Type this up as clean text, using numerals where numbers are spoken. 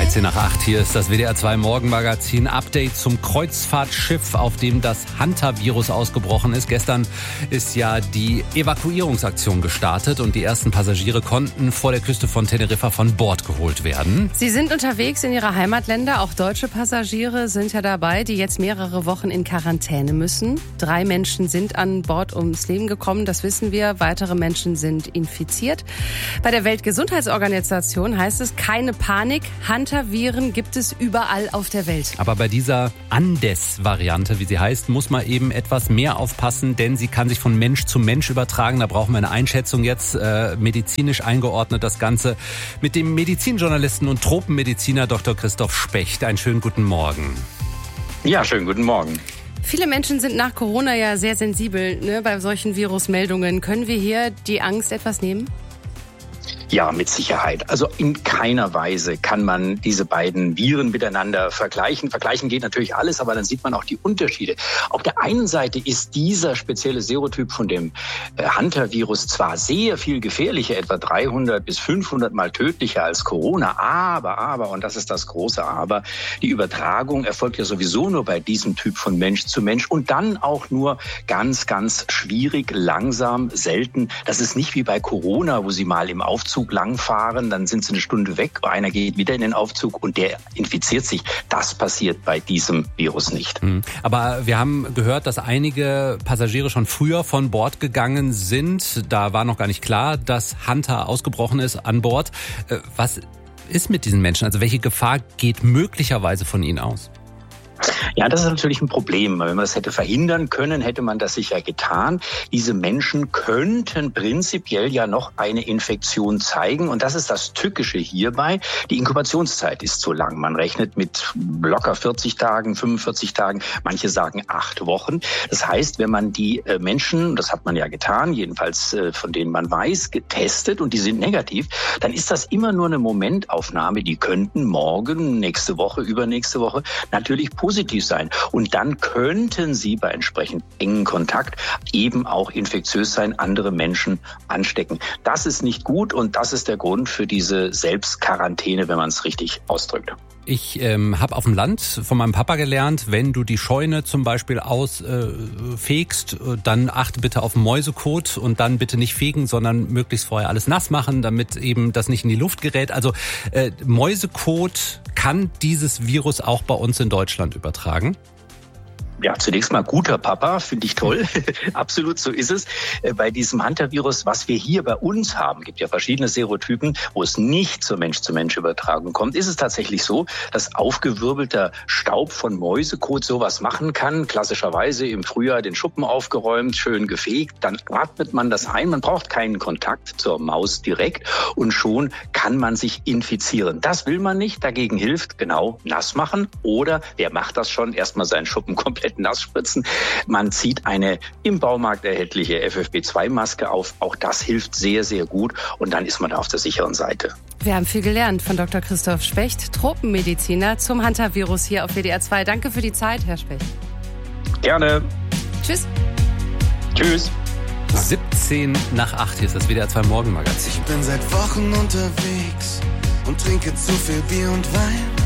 13 nach 8, hier ist das WDR 2 Morgenmagazin. Update zum Kreuzfahrtschiff, auf dem das Hantavirus ausgebrochen ist. Gestern ist ja die Evakuierungsaktion gestartet und die ersten Passagiere konnten vor der Küste von Teneriffa von Bord geholt werden. Sie sind unterwegs in ihre Heimatländer. Auch deutsche Passagiere sind ja dabei, die jetzt mehrere Wochen in Quarantäne müssen. 3 Menschen sind an Bord ums Leben gekommen, das wissen wir. Weitere Menschen sind infiziert. Bei der Weltgesundheitsorganisation heißt es, keine Panik. Hantaviren gibt es überall auf der Welt. Aber bei dieser Andes-Variante, wie sie heißt, muss man eben etwas mehr aufpassen, denn sie kann sich von Mensch zu Mensch übertragen. Da brauchen wir eine Einschätzung jetzt, medizinisch eingeordnet das Ganze, mit dem Medizinjournalisten und Tropenmediziner Dr. Christoph Specht. Einen schönen guten Morgen. Ja, schönen guten Morgen. Viele Menschen sind nach Corona ja sehr sensibel, bei solchen Virusmeldungen. Können wir hier die Angst etwas nehmen? Ja, mit Sicherheit. Also in keiner Weise kann man diese beiden Viren miteinander vergleichen. Vergleichen geht natürlich alles, aber dann sieht man auch die Unterschiede. Auf der einen Seite ist dieser spezielle Serotyp von dem Hantavirus zwar sehr viel gefährlicher, etwa 300 bis 500 Mal tödlicher als Corona, aber, und das ist das große Aber, die Übertragung erfolgt ja sowieso nur bei diesem Typ von Mensch zu Mensch und dann auch nur ganz, ganz schwierig, langsam, selten. Das ist nicht wie bei Corona, wo sie mal im Aufzug langfahren, dann sind sie eine Stunde weg, einer geht wieder in den Aufzug und der infiziert sich. Das passiert bei diesem Virus nicht. Aber wir haben gehört, dass einige Passagiere schon früher von Bord gegangen sind. Da war noch gar nicht klar, dass Hanta ausgebrochen ist an Bord. Was ist mit diesen Menschen? Also welche Gefahr geht möglicherweise von ihnen aus? Ja, das ist natürlich ein Problem. Wenn man das hätte verhindern können, hätte man das sicher getan. Diese Menschen könnten prinzipiell ja noch eine Infektion zeigen. Und das ist das Tückische hierbei. Die Inkubationszeit ist zu lang. Man rechnet mit locker 40 Tagen, 45 Tagen. Manche sagen 8 Wochen. Das heißt, wenn man die Menschen, das hat man ja getan, jedenfalls von denen man weiß, getestet und die sind negativ, dann ist das immer nur eine Momentaufnahme. Die könnten morgen, nächste Woche, übernächste Woche natürlich positiv sein. Und dann könnten sie bei entsprechend engen Kontakt eben auch infektiös sein, andere Menschen anstecken. Das ist nicht gut und das ist der Grund für diese Selbstquarantäne, wenn man es richtig ausdrückt. Ich habe auf dem Land von meinem Papa gelernt, wenn du die Scheune zum Beispiel ausfegst, dann achte bitte auf Mäusekot und dann bitte nicht fegen, sondern möglichst vorher alles nass machen, damit eben das nicht in die Luft gerät. Also Mäusekot kann dieses Virus auch bei uns in Deutschland übertragen? Ja, zunächst mal guter Papa, finde ich toll. Absolut, so ist es. Bei diesem Hantavirus, was wir hier bei uns haben, gibt ja verschiedene Serotypen, wo es nicht zur Mensch-zu-Mensch-Übertragung kommt, ist es tatsächlich so, dass aufgewirbelter Staub von Mäusekot sowas machen kann. Klassischerweise im Frühjahr den Schuppen aufgeräumt, schön gefegt, dann atmet man das ein. Man braucht keinen Kontakt zur Maus direkt und schon kann man sich infizieren. Das will man nicht. Dagegen hilft genau nass machen oder, wer macht das schon, erstmal seinen Schuppen komplett nass spritzen. Man zieht eine im Baumarkt erhältliche FFP2-Maske auf. Auch das hilft sehr, sehr gut. Und dann ist man auf der sicheren Seite. Wir haben viel gelernt von Dr. Christoph Specht, Tropenmediziner zum Hantavirus hier auf WDR 2. Danke für die Zeit, Herr Specht. Gerne. Tschüss. Tschüss. 17 nach 8, hier ist das WDR 2 Morgenmagazin. Ich bin seit Wochen unterwegs und trinke zu viel Bier und Wein.